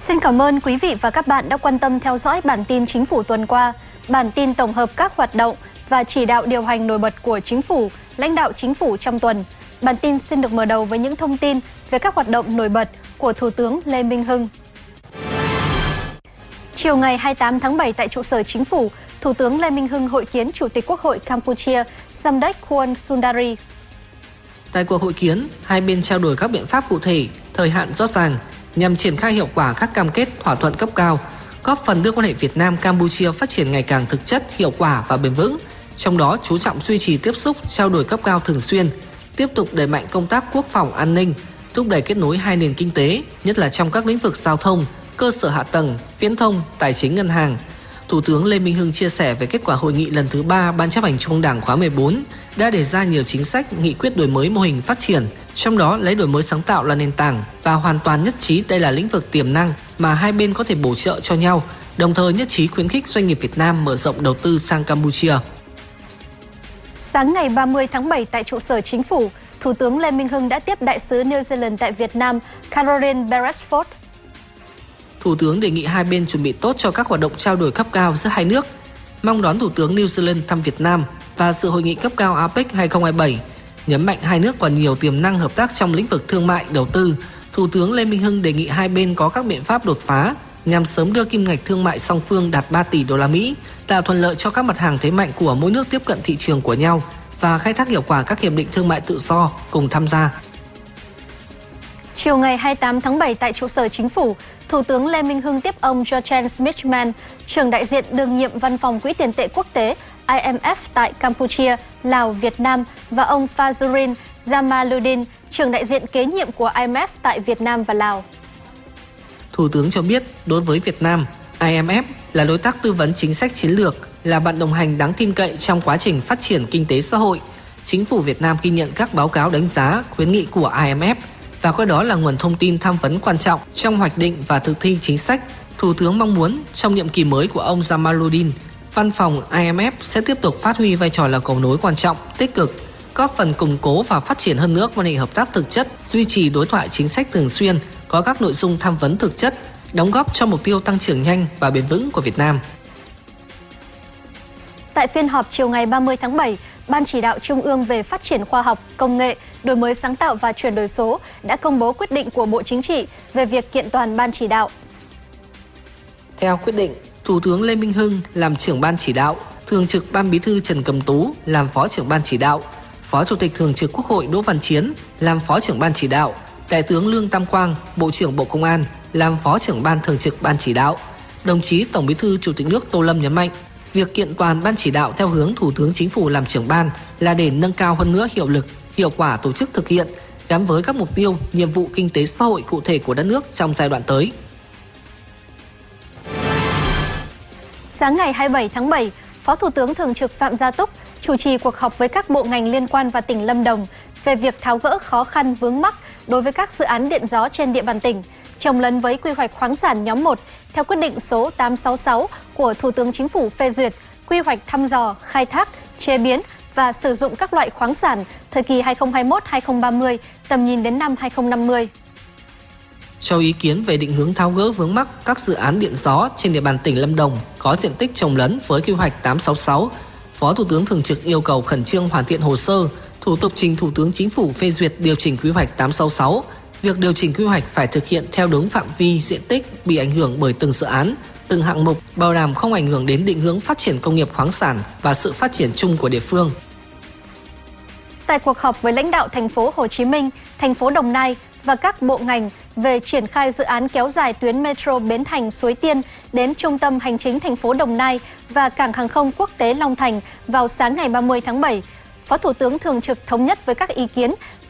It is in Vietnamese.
Xin cảm ơn quý vị và các bạn đã quan tâm theo dõi bản tin Chính phủ tuần qua. Bản tin tổng hợp các hoạt động và chỉ đạo điều hành nổi bật của Chính phủ, lãnh đạo Chính phủ trong tuần. Bản tin xin được mở đầu với những thông tin về các hoạt động nổi bật của Thủ tướng Lê Minh Hưng. Chiều ngày 28 tháng 7 tại trụ sở Chính phủ, Thủ tướng Lê Minh Hưng hội kiến Chủ tịch Quốc hội Campuchia Samdech Khuôn Sundari. Tại cuộc hội kiến, hai bên trao đổi các biện pháp cụ thể, thời hạn rõ ràng nhằm triển khai hiệu quả các cam kết thỏa thuận cấp cao, góp phần đưa quan hệ Việt Nam-Campuchia phát triển ngày càng thực chất, hiệu quả và bền vững. Trong đó, chú trọng duy trì tiếp xúc, trao đổi cấp cao thường xuyên, tiếp tục đẩy mạnh công tác quốc phòng an ninh, thúc đẩy kết nối hai nền kinh tế, nhất là trong các lĩnh vực giao thông, cơ sở hạ tầng, viễn thông, tài chính ngân hàng. Thủ tướng Lê Minh Hưng chia sẻ về kết quả hội nghị lần thứ 3 Ban chấp hành Trung ương Đảng khóa 14 đã đề ra nhiều chính sách, nghị quyết đổi mới mô hình phát triển, trong đó lấy đổi mới sáng tạo là nền tảng và hoàn toàn nhất trí đây là lĩnh vực tiềm năng mà hai bên có thể bổ trợ cho nhau, đồng thời nhất trí khuyến khích doanh nghiệp Việt Nam mở rộng đầu tư sang Campuchia. Sáng ngày 30 tháng 7 tại trụ sở Chính phủ, Thủ tướng Lê Minh Hưng đã tiếp đại sứ New Zealand tại Việt Nam Caroline Beresford. Thủ tướng đề nghị hai bên chuẩn bị tốt cho các hoạt động trao đổi cấp cao giữa hai nước, mong đón Thủ tướng New Zealand thăm Việt Nam và sự hội nghị cấp cao APEC 2027, nhấn mạnh hai nước còn nhiều tiềm năng hợp tác trong lĩnh vực thương mại, đầu tư. Thủ tướng Lê Minh Hưng đề nghị hai bên có các biện pháp đột phá nhằm sớm đưa kim ngạch thương mại song phương đạt 3 tỷ đô la Mỹ, tạo thuận lợi cho các mặt hàng thế mạnh của mỗi nước tiếp cận thị trường của nhau và khai thác hiệu quả các hiệp định thương mại tự do cùng tham gia. Chiều ngày 28 tháng 7 tại trụ sở Chính phủ, Thủ tướng Lê Minh Hưng tiếp ông Jochen Smitschmann, trưởng đại diện đương nhiệm Văn phòng Quỹ tiền tệ quốc tế IMF tại Campuchia, Lào, Việt Nam và ông Fazludin Jamaluddin, trưởng đại diện kế nhiệm của IMF tại Việt Nam và Lào. Thủ tướng cho biết, đối với Việt Nam, IMF là đối tác tư vấn chính sách chiến lược, là bạn đồng hành đáng tin cậy trong quá trình phát triển kinh tế xã hội. Chính phủ Việt Nam ghi nhận các báo cáo đánh giá, khuyến nghị của IMF và coi đó là nguồn thông tin tham vấn quan trọng trong hoạch định và thực thi chính sách. Thủ tướng mong muốn trong nhiệm kỳ mới của ông Jamaluddin, Văn phòng IMF sẽ tiếp tục phát huy vai trò là cầu nối quan trọng, tích cực, góp phần củng cố và phát triển hơn nữa quan hệ hợp tác thực chất, duy trì đối thoại chính sách thường xuyên, có các nội dung tham vấn thực chất, đóng góp cho mục tiêu tăng trưởng nhanh và bền vững của Việt Nam. Tại phiên họp chiều ngày 30 tháng 7, Ban Chỉ đạo Trung ương về Phát triển Khoa học, Công nghệ, Đổi mới sáng tạo và chuyển đổi số đã công bố quyết định của Bộ Chính trị về việc kiện toàn Ban Chỉ đạo. Theo quyết định, Thủ tướng Lê Minh Hưng làm trưởng Ban Chỉ đạo, Thường trực Ban Bí thư Trần Cẩm Tú làm Phó trưởng Ban Chỉ đạo, Phó Chủ tịch Thường trực Quốc hội Đỗ Văn Chiến làm Phó trưởng Ban Chỉ đạo, Đại tướng Lương Tam Quang, Bộ trưởng Bộ Công an làm Phó trưởng Ban Thường trực Ban Chỉ đạo. Đồng chí Tổng Bí thư Chủ tịch nước Tô Lâm nhấn mạnh, việc kiện toàn Ban Chỉ đạo theo hướng Thủ tướng Chính phủ làm trưởng ban là để nâng cao hơn nữa hiệu lực, hiệu quả tổ chức thực hiện, gắn với các mục tiêu, nhiệm vụ kinh tế xã hội cụ thể của đất nước trong giai đoạn tới. Sáng ngày 27 tháng 7, Phó Thủ tướng Thường trực Phạm Gia Túc chủ trì cuộc họp với các bộ ngành liên quan và tỉnh Lâm Đồng về việc tháo gỡ khó khăn vướng mắc đối với các dự án điện gió trên địa bàn tỉnh, chồng lấn với quy hoạch khoáng sản nhóm 1 theo quyết định số 866 của Thủ tướng Chính phủ phê duyệt quy hoạch thăm dò, khai thác, chế biến và sử dụng các loại khoáng sản thời kỳ 2021-2030, tầm nhìn đến năm 2050. Cho ý kiến về định hướng tháo gỡ vướng mắc các dự án điện gió trên địa bàn tỉnh Lâm Đồng có diện tích chồng lấn với quy hoạch 866, Phó Thủ tướng Thường trực yêu cầu khẩn trương hoàn thiện hồ sơ, thủ tục trình Thủ tướng Chính phủ phê duyệt điều chỉnh quy hoạch 866. Việc điều chỉnh quy hoạch phải thực hiện theo đúng phạm vi diện tích bị ảnh hưởng bởi từng dự án, từng hạng mục, bảo đảm không ảnh hưởng đến định hướng phát triển công nghiệp khoáng sản và sự phát triển chung của địa phương. Tại cuộc họp với lãnh đạo thành phố Hồ Chí Minh, thành phố Đồng Nai và các bộ ngành về triển khai dự án kéo dài tuyến metro Bến Thành - Suối Tiên đến trung tâm hành chính thành phố Đồng Nai và cảng hàng không quốc tế Long Thành vào sáng ngày 30 tháng 7, Phó Thủ tướng Thường trực thống nhất với các ý kiến